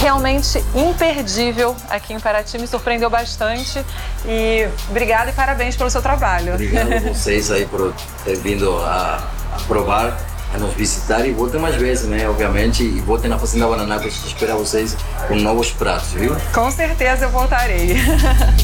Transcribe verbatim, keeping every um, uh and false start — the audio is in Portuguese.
realmente imperdível aqui em Paraty, me surpreendeu bastante. E obrigada e parabéns pelo seu trabalho. Obrigado a vocês aí por ter vindo a, a provar, a nos visitar, e voltem mais vezes, né? Obviamente, e voltem na Fazenda Guananaco, a gente espera vocês com novos pratos, viu? Com certeza eu voltarei.